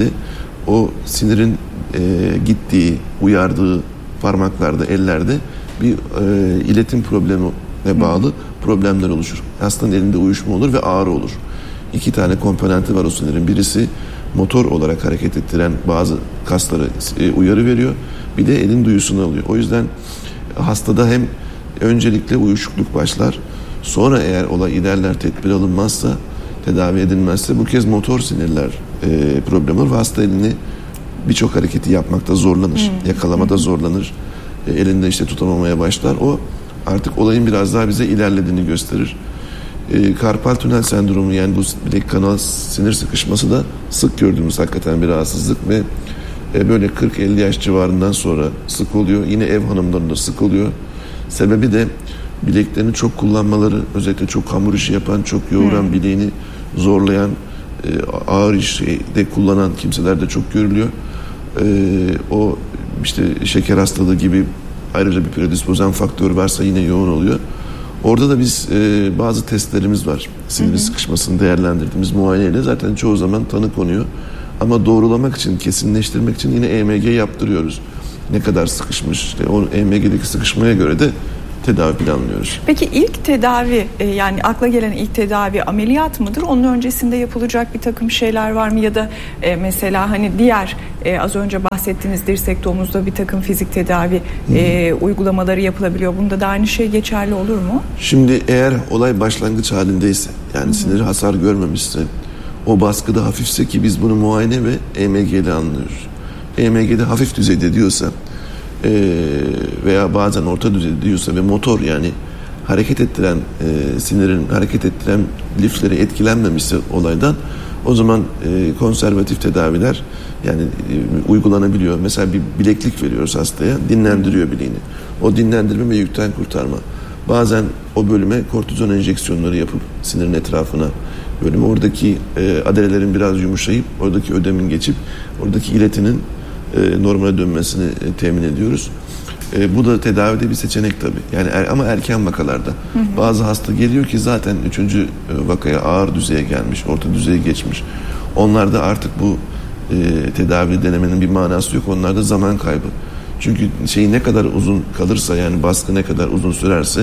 S2: o sinirin e, gittiği, uyardığı parmaklarda, ellerde bir e, iletim problemine bağlı Hı. problemler oluşur. Hastanın elinde uyuşma olur ve ağrı olur. İki tane komponenti var o sinirin. Birisi motor olarak hareket ettiren bazı kaslara e, uyarı veriyor. Bir de elin duyusunu alıyor. O yüzden hastada hem öncelikle uyuşukluk başlar. Sonra eğer olay ilerler, tedbir alınmazsa, tedavi edilmezse bu kez motor sinirler e, problem olur ve hasta elini birçok hareketi yapmakta zorlanır. Hmm. Yakalamada zorlanır. E, elinde işte tutamamaya başlar. O artık olayın biraz daha bize ilerlediğini gösterir. E, karpal tünel sendromu, yani bu bilek kanal sinir sıkışması da sık gördüğümüz hakikaten bir rahatsızlık ve e, böyle kırk elli yaş civarından sonra sık oluyor. Yine ev hanımlarında sık oluyor. Sebebi de bileklerini çok kullanmaları, özellikle çok hamur işi yapan, çok yoğuran, hmm. bileğini zorlayan, e, ağır işde kullanan kimselerde çok görülüyor. E, o işte şeker hastalığı gibi ayrıca bir predispozan faktör varsa yine yoğun oluyor. Orada da biz e, bazı testlerimiz var. Sinir hmm. sıkışmasını değerlendirdiğimiz muayeneyle zaten çoğu zaman tanı konuyor. Ama doğrulamak için, kesinleştirmek için yine E M G yaptırıyoruz. Ne kadar sıkışmış, işte o E M G'deki sıkışmaya göre de tedavi planlıyoruz.
S1: Peki ilk tedavi, yani akla gelen ilk tedavi ameliyat mıdır? Onun öncesinde yapılacak bir takım şeyler var mı? Ya da mesela hani diğer az önce bahsettiğiniz dirsek omuzda bir takım fizik tedavi e, uygulamaları yapılabiliyor. Bunda da aynı şey geçerli olur mu?
S2: Şimdi eğer olay başlangıç halindeyse, yani sinir hasar görmemişse, o baskıda hafifse, ki biz bunu muayene ve E M G'de anlıyoruz. E M G'de hafif düzeyde diyorsa e, veya bazen orta düzeyde diyorsa ve motor, yani hareket ettiren e, sinirin hareket ettiren lifleri etkilenmemişse olaydan, o zaman e, konservatif tedaviler yani e, uygulanabiliyor. Mesela bir bileklik veriyoruz hastaya, dinlendiriyor bileğini. O dinlendirme ve yükten kurtarma. Bazen o bölüme kortizon enjeksiyonları yapıp sinirin etrafına bölümü, oradaki e, adalelerin biraz yumuşayıp oradaki ödemin geçip oradaki iletinin e, normale dönmesini e, temin ediyoruz. E, bu da tedavide bir seçenek tabii. Yani er, ama erken vakalarda. Hı hı. Bazı hasta geliyor ki zaten üçüncü vakaya ağır düzeye gelmiş, orta düzeye geçmiş. Onlarda artık bu e, tedavi denemenin bir manası yok. Onlarda zaman kaybı. Çünkü şey ne kadar uzun kalırsa, yani baskı ne kadar uzun sürerse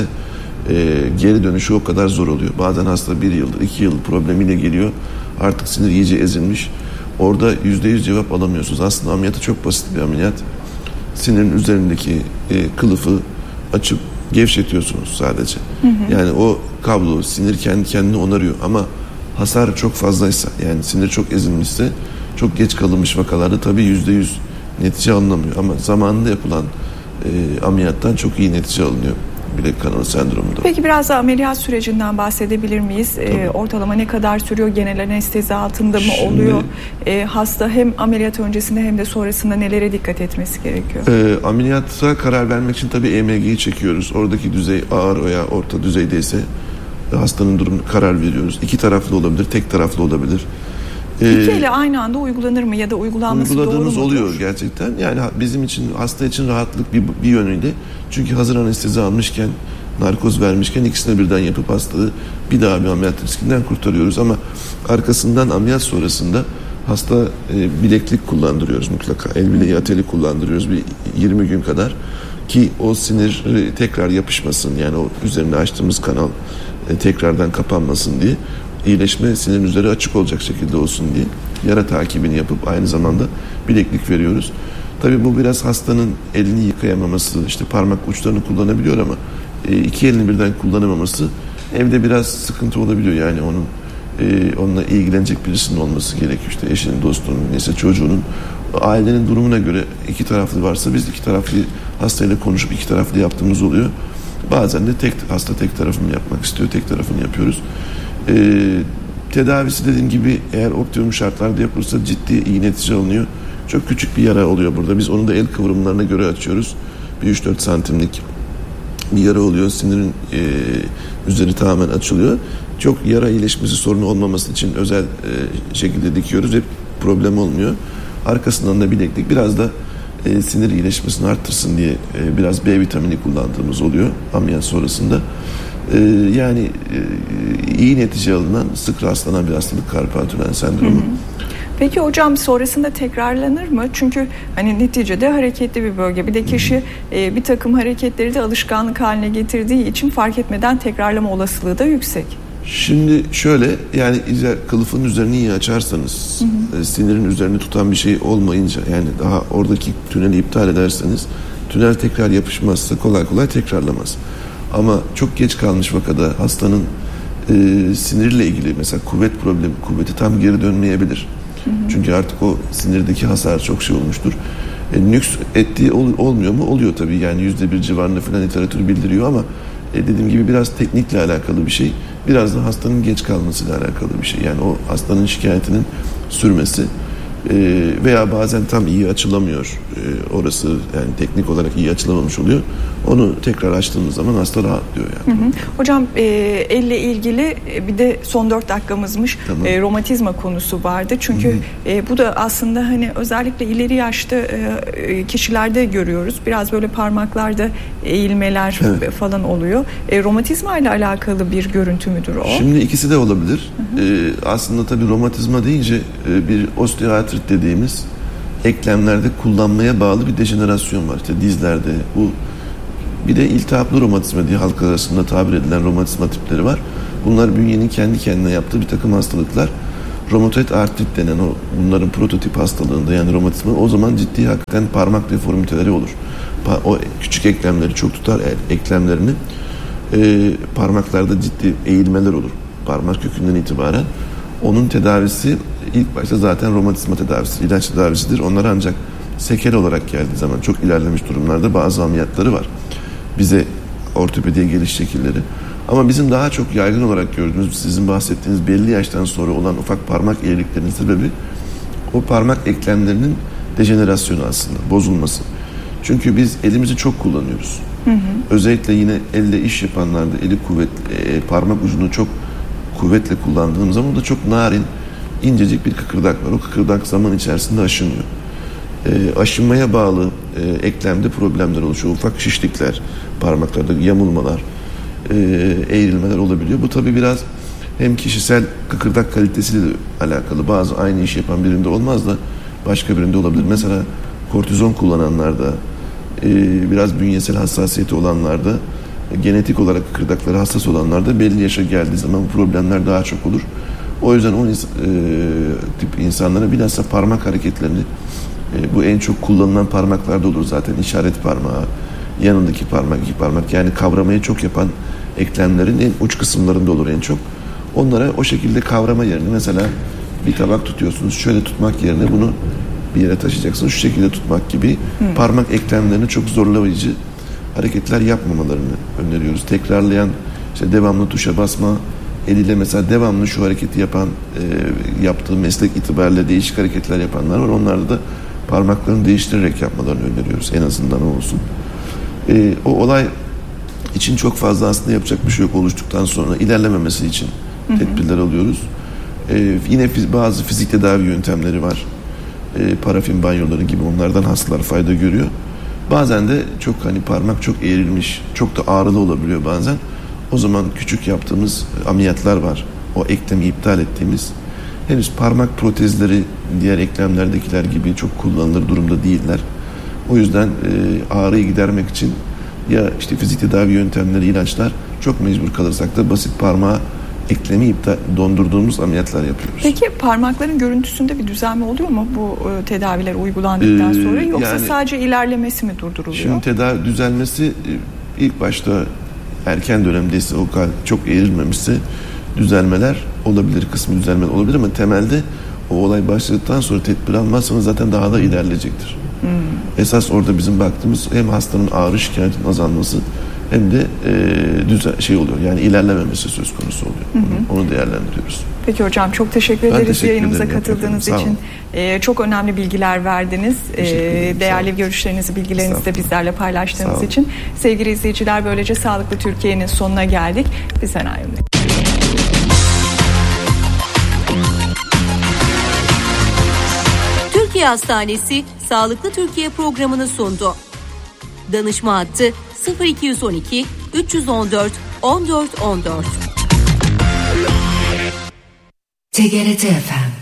S2: e, geri dönüşü o kadar zor oluyor. Bazen hasta bir yıldır, iki yıl problemiyle geliyor. Artık sinir iyice ezilmiş. Orada yüzde yüz cevap alamıyorsunuz. Aslında ameliyatı çok basit bir ameliyat. Sinirin üzerindeki e, kılıfı açıp gevşetiyorsunuz sadece. Hı hı. Yani o kablo, sinir kendi kendini onarıyor. Ama hasar çok fazlaysa, yani sinir çok ezilmişse, çok geç kalınmış vakalarda tabii yüzde yüz netice alınamıyor. Ama zamanında yapılan e, ameliyattan çok iyi netice alınıyor bilek kanalı sendromunda.
S1: Peki biraz da ameliyat sürecinden bahsedebilir miyiz? E, ortalama ne kadar sürüyor? Genel anestezi altında mı
S2: Şimdi,
S1: oluyor? E, hasta hem ameliyat öncesinde hem de sonrasında nelere dikkat etmesi gerekiyor?
S2: E, ameliyata karar vermek için tabii E M G'yi çekiyoruz. Oradaki düzey ağır veya orta düzeydeyse hastanın durumuna karar veriyoruz. İki taraflı olabilir, tek taraflı olabilir.
S1: İki ile aynı anda uygulanır mı ya da uygulanması doğru mudur?
S2: Uyguladığımız oluyor gerçekten. Yani bizim için, hasta için rahatlık bir, bir yönüyle. Çünkü hazır anestezi almışken, narkoz vermişken ikisini birden yapıp hastalığı bir daha bir ameliyat riskinden kurtarıyoruz. Ama arkasından ameliyat sonrasında hasta e, bileklik kullandırıyoruz mutlaka. El bileği, ateli kullandırıyoruz bir yirmi gün kadar. Ki o sinir e, tekrar yapışmasın. Yani o üzerine açtığımız kanal e, tekrardan kapanmasın diye. İyileşme sinirin üzeri açık olacak şekilde olsun diye yara takibini yapıp aynı zamanda bileklik veriyoruz. Tabii bu biraz hastanın elini yıkayamaması, işte parmak uçlarını kullanabiliyor ama e, iki elini birden kullanamaması evde biraz sıkıntı olabiliyor. Yani onun e, onunla ilgilenecek birisinin olması gerekiyor. İşte eşinin, dostunun, neyse çocuğunun, ailenin durumuna göre iki taraflı varsa biz iki taraflı hastayla konuşup iki taraflı yaptığımız oluyor. Bazen de tek hasta tek tarafını yapmak istiyor, tek tarafını yapıyoruz. Ee, tedavisi dediğim gibi eğer optimum şartlarda yapılırsa ciddi iyi netice alınıyor. Çok küçük bir yara oluyor burada. Biz onu da el kıvrımlarına göre açıyoruz. Bir üç dört santimlik bir yara oluyor. Sinirin e, üzeri tamamen açılıyor. Çok yara iyileşmesi sorunu olmaması için özel e, şekilde dikiyoruz ve problem olmuyor. Arkasından da bileklik biraz da e, sinir iyileşmesini arttırsın diye e, biraz B vitamini kullandığımız oluyor ameliyat sonrasında. Ee, yani e, iyi netice alınan, sık rastlanan bir hastalık karpal tünel sendromu. Hı hı.
S1: Peki hocam sonrasında tekrarlanır mı? Çünkü hani neticede hareketli bir bölge. Bir de kişi e, bir takım hareketleri de alışkanlık haline getirdiği için fark etmeden tekrarlama olasılığı da yüksek.
S2: Şimdi şöyle, yani kılıfın üzerini iyi açarsanız, hı hı. E, sinirin üzerini tutan bir şey olmayınca, yani daha oradaki tüneli iptal ederseniz tünel tekrar yapışmazsa kolay kolay tekrarlamaz. Ama çok geç kalmış vakada hastanın e, sinirle ilgili mesela kuvvet problemi, kuvveti tam geri dönmeyebilir. Hı hı. Çünkü artık o sinirdeki hasar çok şey olmuştur. E, nüks ettiği ol, olmuyor mu? Oluyor tabii, yani yüzde bir civarında falan literatür bildiriyor ama e, dediğim gibi biraz teknikle alakalı bir şey. Biraz da hastanın geç kalmasıyla alakalı bir şey. Yani o hastanın şikayetinin sürmesi. Ee, veya bazen tam iyi açılamıyor ee, orası, yani teknik olarak iyi açılamamış oluyor. Onu tekrar açtığımız zaman hasta rahatlıyor yani.
S1: Hı hı. Hocam e, elle ilgili bir de son dört dakikamızmış, tamam. e, romatizma konusu vardı. Çünkü hı hı. E, bu da aslında hani özellikle ileri yaşta e, kişilerde görüyoruz. Biraz böyle parmaklarda eğilmeler evet. falan oluyor. E, romatizma ile alakalı bir görüntü müdür o?
S2: Şimdi ikisi de olabilir. Hı hı. E, aslında tabii romatizma deyince e, bir osteoartrit dediğimiz eklemlerde kullanmaya bağlı bir dejenerasyon var. İşte dizlerde bu Bir de iltihaplı romatizma diye halk arasında tabir edilen romatizma tipleri var. Bunlar bünyenin kendi kendine yaptığı bir takım hastalıklar. Romatoid artrit denen o bunların prototip hastalığında yani romatizma o zaman ciddi hakikaten parmak deformiteleri olur. O küçük eklemleri çok tutar eklemlerini. E, parmaklarda ciddi eğilmeler olur. Parmak kökünden itibaren. Onun tedavisi ilk başta zaten romatizma tedavisi, ilaç tedavisidir. Onlar ancak sekel olarak geldiği zaman çok ilerlemiş durumlarda bazı ameliyatları var. Bize ortopediye geliş şekilleri. Ama bizim daha çok yaygın olarak gördüğümüz, sizin bahsettiğiniz belli yaştan sonra olan ufak parmak eğriliklerinin sebebi o parmak eklemlerinin dejenerasyonu aslında, bozulması. Çünkü biz elimizi çok kullanıyoruz. Hı hı. Özellikle yine elle iş yapanlarda eli kuvvetli, e, parmak ucunu çok kuvvetle kullandığımız zaman da çok narin, incecik bir kıkırdak var. O kıkırdak zaman içerisinde aşınıyor. E, aşınmaya bağlı e, eklemde problemler oluşuyor. Ufak şişlikler, parmaklarda yamulmalar, e, eğrilmeler olabiliyor. Bu tabii biraz hem kişisel kıkırdak kalitesiyle de alakalı. Bazı aynı iş yapan birinde olmaz da başka birinde olabilir. Mesela kortizon kullananlarda, e, biraz bünyesel hassasiyeti olanlarda, genetik olarak kıkırdakları hassas olanlarda belli yaşa geldiği zaman bu problemler daha çok olur. O yüzden o e, tip insanlara bilhassa parmak hareketlerini, e, bu en çok kullanılan parmaklarda olur zaten. İşaret parmağı, yanındaki parmak, iki parmak, yani kavramayı çok yapan eklemlerin en uç kısımlarında olur en çok. Onlara o şekilde kavrama yerine mesela bir tabak tutuyorsunuz, şöyle tutmak yerine bunu bir yere taşıyacaksınız, şu şekilde tutmak gibi hmm. parmak eklemlerini çok zorlayıcı hareketler yapmamalarını öneriyoruz. Tekrarlayan, işte devamlı tuşa basma, eliyle mesela devamlı şu hareketi yapan, e, yaptığı meslek itibariyle değişik hareketler yapanlar var. Onlarda da parmaklarını değiştirerek yapmalarını öneriyoruz. En azından o olsun. E, o olay için çok fazla aslında yapacak bir şey yok oluştuktan sonra. ilerlememesi için hı hı. tedbirler alıyoruz. E, yine bazı fizik tedavi yöntemleri var. E, parafin banyoları gibi, onlardan hastalar fayda görüyor. Bazen de çok hani parmak çok eğrilmiş, çok da ağrılı olabiliyor bazen. O zaman küçük yaptığımız ameliyatlar var. O eklemi iptal ettiğimiz. Henüz parmak protezleri diğer eklemlerdekiler gibi çok kullanılır durumda değiller. O yüzden e, ağrıyı gidermek için ya işte fizik tedavi yöntemleri, ilaçlar, çok mecbur kalırsak da basit parmağı eklemi iptal, dondurduğumuz ameliyatlar yapıyoruz.
S1: Peki parmakların görüntüsünde bir düzelme oluyor mu bu e, tedaviler uygulandıktan ee, sonra, yoksa yani, sadece ilerlemesi mi durduruluyor?
S2: Şimdi tedavi düzelmesi e, ilk başta erken dönemdeyse, o kadar çok eğrilmemişse düzelmeler olabilir, kısmı düzelmeler olabilir ama temelde o olay başladıktan sonra tedbir almazsanız zaten daha da ilerleyecektir. Hmm. Esas orada bizim baktığımız hem hastanın ağrı şikayetinin azalması hem de e, düzen, şey oluyor, yani ilerlememesi söz konusu oluyor. Hı hı. Onu, onu değerlendiriyoruz.
S1: Peki hocam, çok teşekkür
S2: ben
S1: ederiz
S2: teşekkür
S1: yayınımıza
S2: ederim,
S1: katıldığınız için. Ee, çok önemli bilgiler verdiniz. Ee, değerli görüşlerinizi, bilgilerinizi de bizlerle paylaştığınız için. Sevgili izleyiciler, böylece Sağlıklı Türkiye'nin sonuna geldik. Bizden ayrılmayın.
S3: Türkiye Hastanesi Sağlıklı Türkiye programını sundu. Danışma hattı sıfır iki on iki üç on dört on dört on dört.
S4: T G R T F M.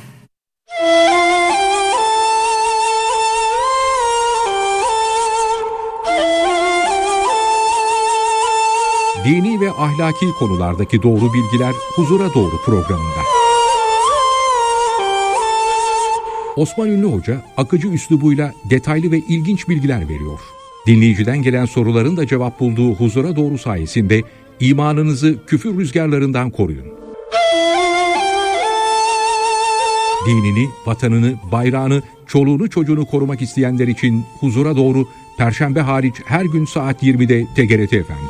S5: Dini ve ahlaki konulardaki doğru bilgiler Huzura Doğru programında. Osman Ünlü Hoca akıcı üslubuyla detaylı ve ilginç bilgiler veriyor. Dinleyiciden gelen soruların da cevap bulduğu Huzura Doğru sayesinde imanınızı küfür rüzgarlarından koruyun. Dinini, vatanını, bayrağını, çoluğunu çocuğunu korumak isteyenler için Huzura Doğru, Perşembe hariç her gün saat yirmide T G R T F M'de.